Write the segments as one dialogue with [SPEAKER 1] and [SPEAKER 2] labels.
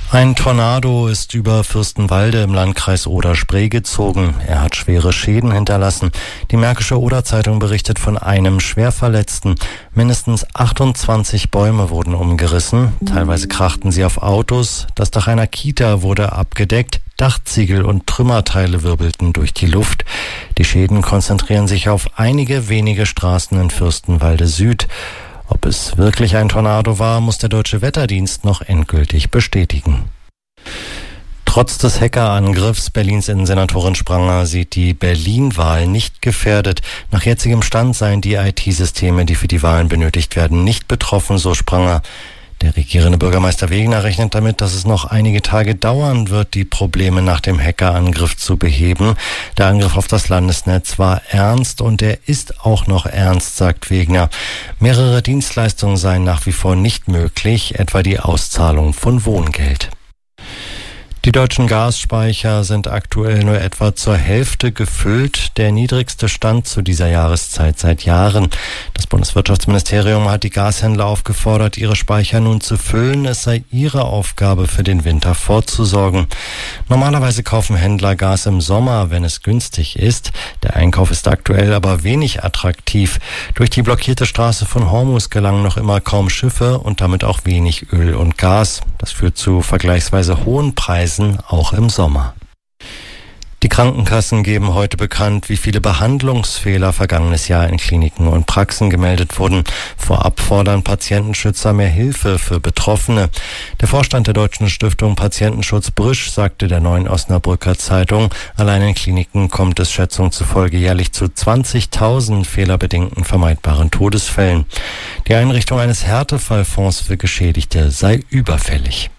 [SPEAKER 1] Ein Tornado ist über Fürstenwalde im Landkreis Oder-Spree gezogen. Er hat schwere Schäden hinterlassen. Die Märkische Oder-Zeitung berichtet von einem Schwerverletzten. Mindestens 28 Bäume wurden umgerissen. Teilweise krachten sie auf Autos. Das Dach einer Kita wurde abgedeckt. Dachziegel und Trümmerteile wirbelten durch die Luft. Die Schäden konzentrieren sich auf einige wenige Straßen in Fürstenwalde Süd. Ob es wirklich ein Tornado war, muss der Deutsche Wetterdienst noch endgültig bestätigen. Trotz des Hackerangriffs Berlins Innensenatorin Spranger sieht die Berlin-Wahl nicht gefährdet. Nach jetzigem Stand seien die IT-Systeme, die für die Wahlen benötigt werden, nicht betroffen, so Spranger. Der regierende Bürgermeister Wegener rechnet damit, dass es noch einige Tage dauern wird, die Probleme nach dem Hackerangriff zu beheben. Der Angriff auf das Landesnetz war ernst und er ist auch noch ernst, sagt Wegener. Mehrere Dienstleistungen seien nach wie vor nicht möglich, etwa die Auszahlung von Wohngeld. Die deutschen Gasspeicher sind aktuell nur etwa zur Hälfte gefüllt, der niedrigste Stand zu dieser Jahreszeit seit Jahren. Das Bundeswirtschaftsministerium hat die Gashändler aufgefordert, ihre Speicher nun zu füllen. Es sei ihre Aufgabe, für den Winter vorzusorgen. Normalerweise kaufen Händler Gas im Sommer, wenn es günstig ist. Der Einkauf ist aktuell aber wenig attraktiv. Durch die blockierte Straße von Hormuz gelangen noch immer kaum Schiffe und damit auch wenig Öl und Gas. Das führt zu vergleichsweise hohen Preisen, auch im Sommer. Die Krankenkassen geben heute bekannt, wie viele Behandlungsfehler vergangenes Jahr in Kliniken und Praxen gemeldet wurden. Vorab fordern Patientenschützer mehr Hilfe für Betroffene. Der Vorstand der Deutschen Stiftung Patientenschutz Brisch sagte der Neuen Osnabrücker Zeitung, allein in Kliniken kommt es Schätzungen zufolge jährlich zu 20.000 fehlerbedingten vermeidbaren Todesfällen. Die Einrichtung eines Härtefallfonds für Geschädigte sei überfällig.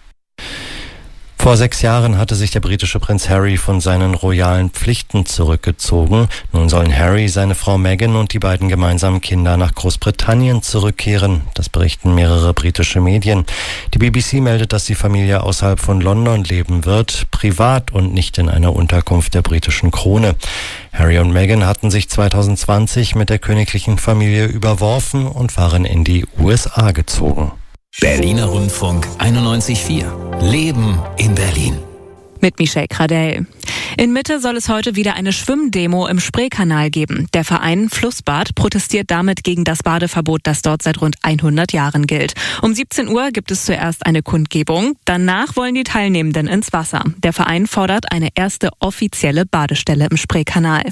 [SPEAKER 1] Vor 6 Jahren hatte sich der britische Prinz Harry von seinen royalen Pflichten zurückgezogen. Nun sollen Harry, seine Frau Meghan und die beiden gemeinsamen Kinder nach Großbritannien zurückkehren. Das berichten mehrere britische Medien. Die BBC meldet, dass die Familie außerhalb von London leben wird, privat und nicht in einer Unterkunft der britischen Krone. Harry und Meghan hatten sich 2020 mit der königlichen Familie überworfen und waren in die USA gezogen.
[SPEAKER 2] Berliner Rundfunk 91.4. Leben in Berlin.
[SPEAKER 3] Mit Michelle Kradell. In Mitte soll es heute wieder eine Schwimmdemo im Spreekanal geben. Der Verein Flussbad protestiert damit gegen das Badeverbot, das dort seit rund 100 Jahren gilt. Um 17 Uhr gibt es zuerst eine Kundgebung. Danach wollen die Teilnehmenden ins Wasser. Der Verein fordert eine erste offizielle Badestelle im Spreekanal.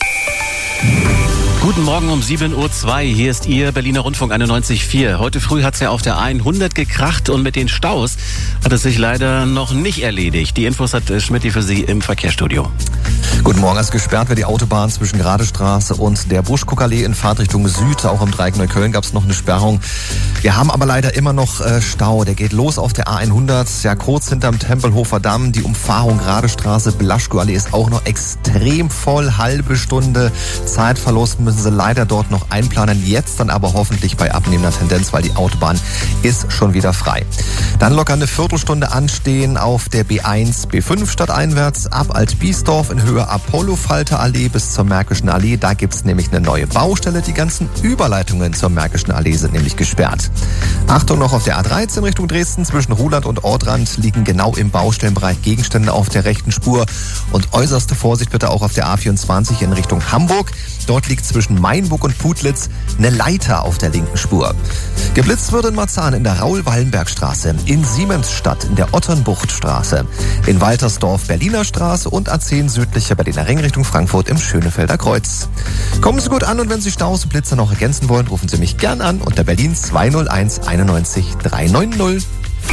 [SPEAKER 4] Guten Morgen um 7.02 Uhr. Hier ist Ihr Berliner Rundfunk 91.4. Heute früh hat es ja auf der A100 gekracht und mit den Staus hat es sich leider noch nicht erledigt. Die Infos hat Schmidti für Sie im Verkehrsstudio.
[SPEAKER 5] Guten Morgen. Es gesperrt wird die Autobahn zwischen Gradestraße und der Buschkuckallee in Fahrtrichtung Süd. Auch im Dreieck Neukölln gab es noch eine Sperrung. Wir haben aber leider immer noch Stau. Der geht los auf der A100, ja kurz hinterm Tempelhofer Damm. Die Umfahrung Gradestraße, Blaschko-Allee ist auch noch extrem voll. Halbe Stunde Zeitverlust müssen Sie leider dort noch einplanen. Jetzt dann aber hoffentlich bei abnehmender Tendenz, weil die Autobahn ist schon wieder frei. Dann locker eine Viertelstunde anstehen auf der B1, B5 stadteinwärts ab Altbiesdorf in Höhe Apollo-Falter-Allee bis zur Märkischen Allee. Da gibt's nämlich eine neue Baustelle. Die ganzen Überleitungen zur Märkischen Allee sind nämlich gesperrt. Achtung noch auf der A13 Richtung Dresden. Zwischen Ruhland und Ortrand liegen genau im Baustellenbereich Gegenstände auf der rechten Spur. Und äußerste Vorsicht bitte auch auf der A24 in Richtung Hamburg. Dort liegt zwischen Mainburg und Putlitz eine Leiter auf der linken Spur. Geblitzt wird in Marzahn in der Raul-Wallenberg-Straße, in Siemensstadt in der Otternbuchtstraße, in Waltersdorf Berliner Straße und A10 südlicher Berliner Ring Richtung Frankfurt im Schönefelder Kreuz. Kommen Sie gut an und wenn Sie Staus und Blitzer noch ergänzen wollen, rufen Sie mich gern an unter Berlin 201 91 390.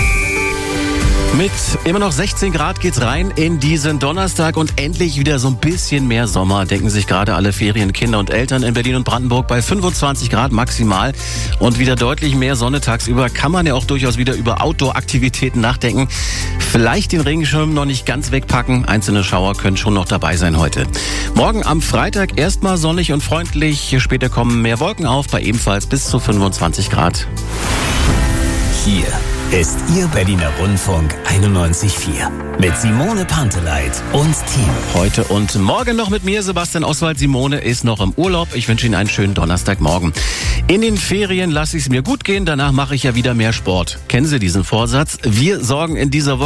[SPEAKER 4] Mit immer noch 16 Grad geht's rein in diesen Donnerstag und endlich wieder so ein bisschen mehr Sommer. Denken sich gerade alle Ferienkinder und Eltern in Berlin und Brandenburg bei 25 Grad maximal und wieder deutlich mehr Sonne tagsüber. Kann man ja auch durchaus wieder über Outdoor-Aktivitäten nachdenken. Vielleicht den Regenschirm noch nicht ganz wegpacken. Einzelne Schauer können schon noch dabei sein heute. Morgen am Freitag erstmal sonnig und freundlich. Später kommen mehr Wolken auf bei ebenfalls bis zu 25 Grad.
[SPEAKER 2] Hier ist Ihr Berliner Rundfunk 91.4 mit Simone Panteleit und Team.
[SPEAKER 4] Heute und morgen noch mit mir, Sebastian Oswald. Simone ist noch im Urlaub. Ich wünsche Ihnen einen schönen Donnerstagmorgen. In den Ferien lasse ich es mir gut gehen. Danach mache ich ja wieder mehr Sport. Kennen Sie diesen Vorsatz? Wir sorgen in dieser Woche